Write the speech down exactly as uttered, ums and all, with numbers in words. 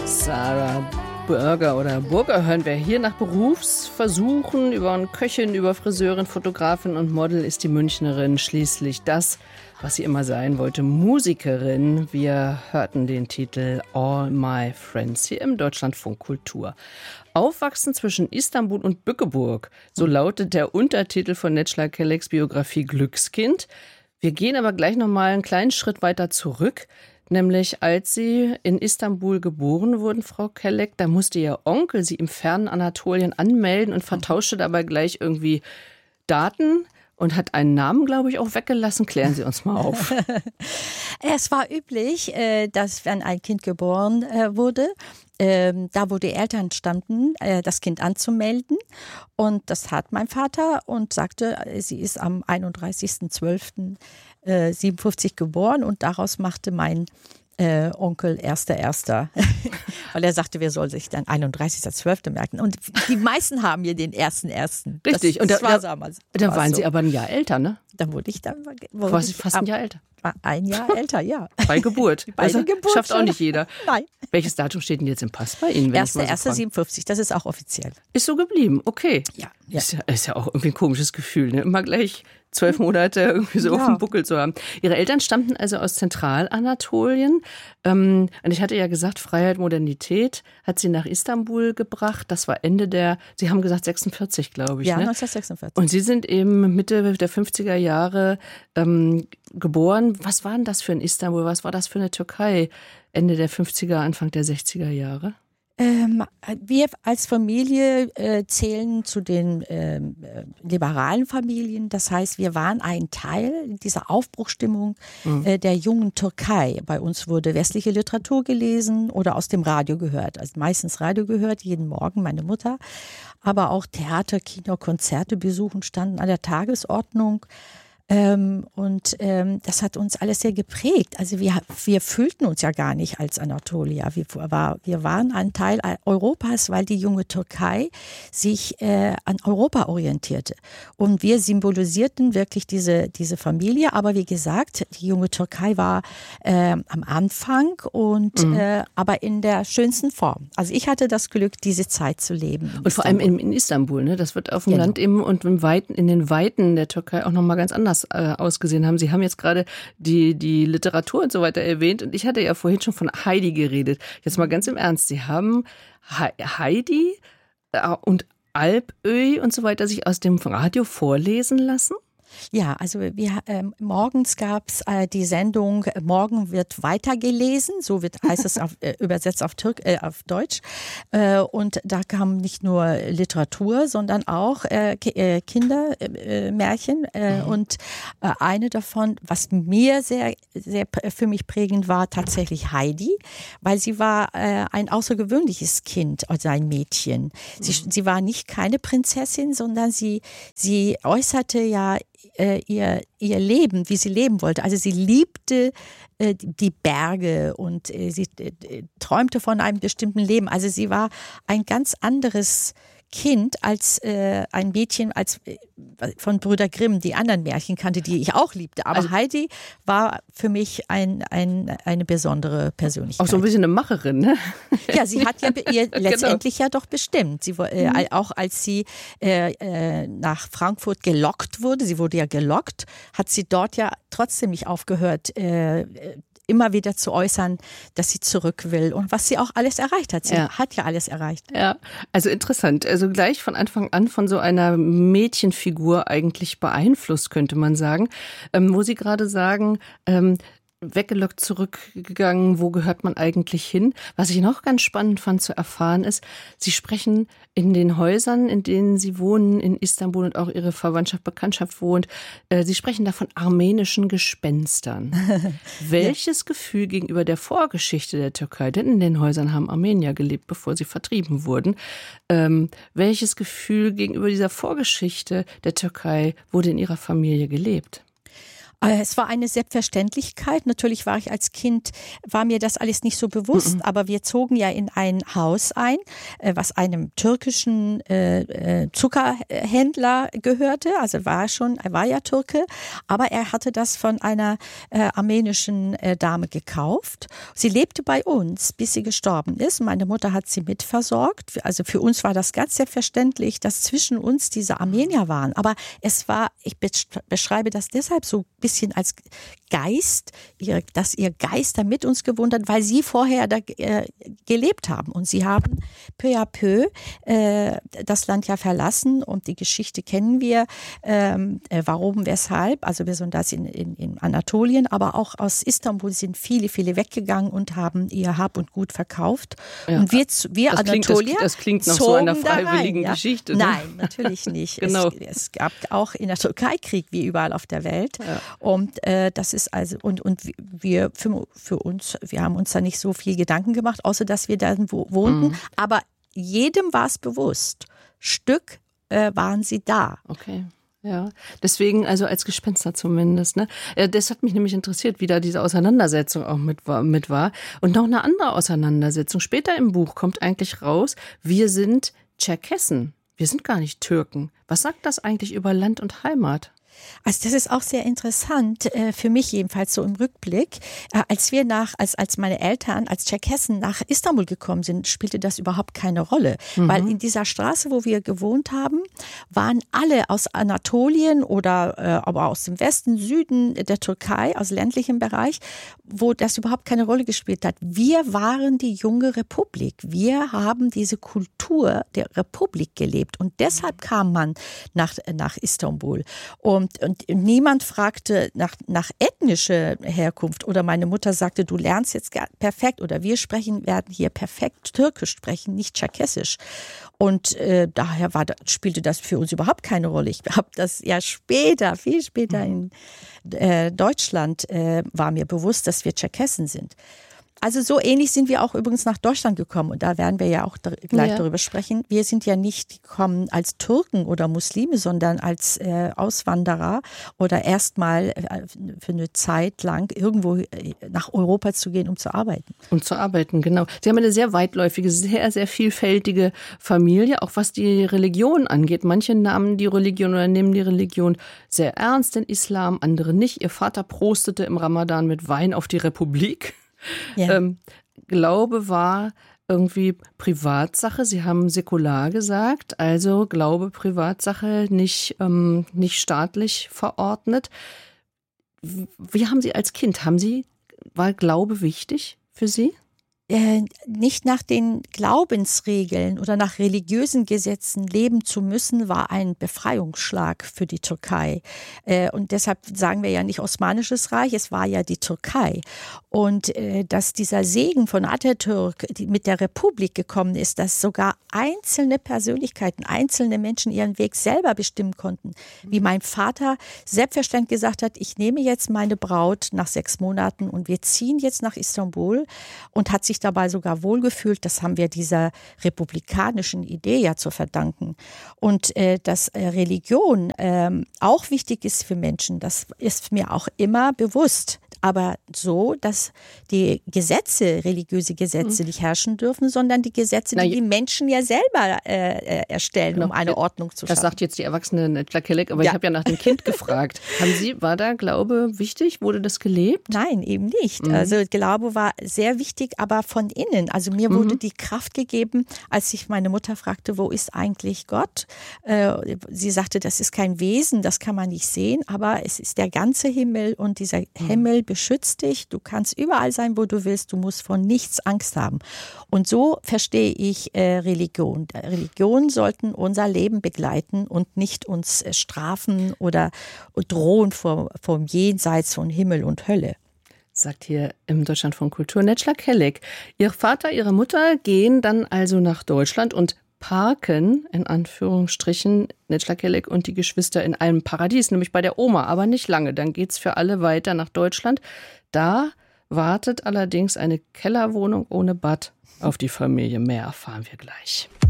Sarah Burger oder Burger hören wir hier. Nach Berufsversuchen über eine Köchin, über Friseurin, Fotografin und Model ist die Münchnerin schließlich das, was sie immer sein wollte, Musikerin. Wir hörten den Titel All My Friends hier im Deutschlandfunk Kultur. Aufwachsen zwischen Istanbul und Bückeburg, so lautet der Untertitel von Necla Kellecs Biografie Glückskind. Wir gehen aber gleich noch mal einen kleinen Schritt weiter zurück. Nämlich als Sie in Istanbul geboren wurden, Frau Kellek, da musste Ihr Onkel Sie im fernen Anatolien anmelden und vertauschte dabei gleich irgendwie Daten und hat einen Namen, glaube ich, auch weggelassen. Klären Sie uns mal auf. Es war üblich, dass wenn ein Kind geboren wurde, da wo die Eltern standen, das Kind anzumelden. Und das tat mein Vater und sagte, sie ist am einunddreißigsten zwölften siebenundfünfzig geboren und daraus machte mein äh, Onkel erster Erster weil er sagte, wer soll sich dann einunddreißigsten zwölften merken. Und die meisten haben hier den ersten Ersten Richtig. Das, und da, das war da, damals. da waren so. Sie aber ein Jahr älter, ne? Da wurde ich dann... Quasi fast ein Jahr älter. Ein Jahr älter, ja. Bei Geburt. Bei also, Geburt schafft auch nicht jeder. Nein. Welches Datum steht denn jetzt im Pass bei Ihnen? erster Erster siebenundfünfzig, das ist auch offiziell. Ist so geblieben, okay. Ja. ja. Ist, ja ist ja auch irgendwie ein komisches Gefühl, ne? Immer gleich zwölf Monate irgendwie so ja. auf dem Buckel zu haben. Ihre Eltern stammten also aus Zentralanatolien. Ähm, und ich hatte ja gesagt, Freiheit, Modernität hat sie nach Istanbul gebracht. Das war Ende der, Sie haben gesagt sechsundvierzig, glaube ich. Ja, ne? neunzehnhundertsechsundvierzig. Und Sie sind eben Mitte der fünfziger Jahre ähm, geboren. Was war denn das für ein Istanbul? Was war das für eine Türkei? Ende der fünfziger, Anfang der sechziger Jahre? Ähm, wir als Familie äh, zählen zu den ähm, äh, liberalen Familien. Das heißt, wir waren ein Teil dieser Aufbruchsstimmung mhm. äh, der jungen Türkei. Bei uns wurde westliche Literatur gelesen oder aus dem Radio gehört. Also meistens Radio gehört, jeden Morgen meine Mutter. Aber auch Theater, Kino, Konzerte besuchen standen an der Tagesordnung. Ähm, und ähm, das hat uns alles sehr geprägt. Also wir, wir fühlten uns ja gar nicht als Anatolier. Wir, war, wir waren ein Teil Europas, weil die junge Türkei sich äh, an Europa orientierte. Und wir symbolisierten wirklich diese, diese Familie. Aber wie gesagt, die junge Türkei war äh, am Anfang, und mhm. äh, aber in der schönsten Form. Also ich hatte das Glück, diese Zeit zu leben. Und vor allem in, in Istanbul, ne? Das wird auf dem genau. Land eben und im Weiten, in den Weiten der Türkei auch nochmal ganz anders ausgesehen haben. Sie haben jetzt gerade die, die Literatur und so weiter erwähnt und ich hatte ja vorhin schon von Heidi geredet. Jetzt mal ganz im Ernst, Sie haben Heidi und Alpöy und so weiter sich aus dem Radio vorlesen lassen? Ja, also wir ähm, morgens gab's äh, die Sendung Morgen wird weitergelesen, so wird heißt es auf, äh, übersetzt auf Türk äh, auf Deutsch, äh, und da kam nicht nur Literatur, sondern auch äh, äh, Kindermärchen äh, äh, mhm. und äh, eine davon, was mir sehr sehr für mich prägend war, tatsächlich Heidi, weil sie war äh, ein außergewöhnliches Kind, also ein Mädchen. Mhm. Sie, sie war nicht keine Prinzessin, sondern sie sie äußerte ja Ihr, ihr Leben, wie sie leben wollte. Also sie liebte äh, die Berge und äh, sie äh, träumte von einem bestimmten Leben. Also sie war ein ganz anderes Kind als äh, ein Mädchen als äh, von Brüder Grimm, die anderen Märchen kannte, die ich auch liebte. Aber also, Heidi war für mich ein, ein, eine besondere Persönlichkeit. Auch so ein bisschen eine Macherin, ne? Ja, sie hat ja ihr letztendlich genau. ja doch bestimmt. Sie, äh, mhm. Auch als sie äh, nach Frankfurt gelockt wurde, sie wurde ja gelockt, hat sie dort ja trotzdem nicht aufgehört, äh, immer wieder zu äußern, dass sie zurück will und was sie auch alles erreicht hat. Sie ja. hat ja alles erreicht. Ja, also interessant. Also gleich von Anfang an von so einer Mädchenfigur eigentlich beeinflusst, könnte man sagen. Ähm, wo Sie gerade sagen, ähm, weggelockt, zurückgegangen, wo gehört man eigentlich hin? Was ich noch ganz spannend fand zu erfahren ist, Sie sprechen in den Häusern, in denen Sie wohnen, in Istanbul und auch Ihre Verwandtschaft, Bekanntschaft wohnt, äh, Sie sprechen da von armenischen Gespenstern. Welches ja. Gefühl gegenüber der Vorgeschichte der Türkei, denn in den Häusern haben Armenier gelebt, bevor sie vertrieben wurden, ähm, welches Gefühl gegenüber dieser Vorgeschichte der Türkei wurde in Ihrer Familie gelebt? Es war eine Selbstverständlichkeit. Natürlich war ich als Kind, war mir das alles nicht so bewusst, mhm. aber wir zogen ja in ein Haus ein, was einem türkischen äh, Zuckerhändler gehörte. Also war schon, er war ja Türke, aber er hatte das von einer äh, armenischen äh, Dame gekauft. Sie lebte bei uns, bis sie gestorben ist. Meine Mutter hat sie mitversorgt. Also für uns war das ganz selbstverständlich, dass zwischen uns diese Armenier waren. Aber es war, ich beschreibe das deshalb so ein bisschen als Geist, ihr, dass ihr Geist da mit uns gewohnt hat, weil sie vorher da äh, gelebt haben. Und sie haben peu à peu äh, das Land ja verlassen und die Geschichte kennen wir. Ähm, äh, warum, weshalb? Also besonders in, in, in Anatolien, aber auch aus Istanbul sind viele, viele weggegangen und haben ihr Hab und Gut verkauft. Ja, und wir, wir das Anatolier klingt, das, das klingt nach so einer freiwilligen rein, ja? Geschichte. Ne? Nein, natürlich nicht. Genau. es, es gab auch in der Türkei Krieg, wie überall auf der Welt. Ja. Und äh, das ist also, und, und wir für, für uns, wir haben uns da nicht so viel Gedanken gemacht, außer dass wir da wohnten. Mhm. Aber jedem war es bewusst. Stück äh, waren sie da. Okay. Ja, deswegen also als Gespenster zumindest. Ne? Das hat mich nämlich interessiert, wie da diese Auseinandersetzung auch mit war, mit war. Und noch eine andere Auseinandersetzung. Später im Buch kommt eigentlich raus, wir sind Tscherkessen. Wir sind gar nicht Türken. Was sagt das eigentlich über Land und Heimat? Also das ist auch sehr interessant, äh, für mich jedenfalls so im Rückblick. Äh, als wir nach, als, als meine Eltern als Tscherkessen nach Istanbul gekommen sind, spielte das überhaupt keine Rolle. Mhm. Weil in dieser Straße, wo wir gewohnt haben, waren alle aus Anatolien oder äh, aber aus dem Westen, Süden der Türkei, aus ländlichem Bereich, wo das überhaupt keine Rolle gespielt hat. Wir waren die junge Republik. Wir haben diese Kultur der Republik gelebt. Und deshalb kam man nach, nach Istanbul. Und Und niemand fragte nach, nach ethnischer Herkunft oder meine Mutter sagte, du lernst jetzt perfekt oder wir sprechen, werden hier perfekt Türkisch sprechen, nicht Tscherkessisch. Und äh, daher war, spielte das für uns überhaupt keine Rolle. Ich glaube, dass ja später, viel später in äh, Deutschland äh, war mir bewusst, dass wir Tscherkessen sind. Also so ähnlich sind wir auch übrigens nach Deutschland gekommen und da werden wir ja auch da, gleich ja. darüber sprechen. Wir sind ja nicht gekommen als Türken oder Muslime, sondern als äh, Auswanderer oder erstmal äh, für eine Zeit lang irgendwo äh, nach Europa zu gehen, um zu arbeiten. Um zu arbeiten, genau. Sie haben eine sehr weitläufige, sehr, sehr vielfältige Familie, auch was die Religion angeht. Manche nahmen die Religion oder nehmen die Religion sehr ernst, den Islam, andere nicht. Ihr Vater prostete im Ramadan mit Wein auf die Republik. Ja. Ähm, Glaube war irgendwie Privatsache. Sie haben säkular gesagt, also Glaube, Privatsache, nicht, ähm, nicht staatlich verordnet. Wie haben Sie als Kind, haben Sie, war Glaube wichtig für Sie? Äh, nicht nach den Glaubensregeln oder nach religiösen Gesetzen leben zu müssen, war ein Befreiungsschlag für die Türkei. Äh, und deshalb sagen wir ja nicht Osmanisches Reich, es war ja die Türkei. Und äh, dass dieser Segen von Atatürk die mit der Republik gekommen ist, dass sogar einzelne Persönlichkeiten, einzelne Menschen ihren Weg selber bestimmen konnten. Wie mein Vater selbstverständlich gesagt hat, ich nehme jetzt meine Braut nach sechs Monaten und wir ziehen jetzt nach Istanbul und hat sich dabei sogar wohlgefühlt. Das haben wir dieser republikanischen Idee ja zu verdanken. Und äh, dass äh, Religion äh, auch wichtig ist für Menschen, das ist mir auch immer bewusst. Aber so, dass die Gesetze, religiöse Gesetze nicht herrschen dürfen, sondern die Gesetze, die Na, die Menschen ja selber äh, erstellen, genau, um eine Ordnung zu schaffen. Das sagt jetzt die erwachsene Netschla Kelek, aber ja. ich habe ja nach dem Kind gefragt. Haben Sie, war da Glaube wichtig? Wurde das gelebt? Nein, eben nicht. Mhm. Also Glaube war sehr wichtig, aber von innen. Also mir wurde mhm. die Kraft gegeben, als ich meine Mutter fragte, wo ist eigentlich Gott? Äh, sie sagte, das ist kein Wesen, das kann man nicht sehen, aber es ist der ganze Himmel und dieser mhm. Himmel beschützt dich, du kannst überall sein, wo du willst, du musst vor nichts Angst haben. Und so verstehe ich äh, Religion. Religionen sollten unser Leben begleiten und nicht uns äh, strafen oder drohen vor, vor dem Jenseits von Himmel und Hölle. Sagt hier im Deutschlandfunk Kultur Netschla Kelek. Ihr Vater, Ihre Mutter gehen dann also nach Deutschland und parken, in Anführungsstrichen, Netschla Kelek und die Geschwister in einem Paradies, nämlich bei der Oma, aber nicht lange. Dann geht's für alle weiter nach Deutschland. Da wartet allerdings eine Kellerwohnung ohne Bad auf die Familie. Mehr erfahren wir gleich.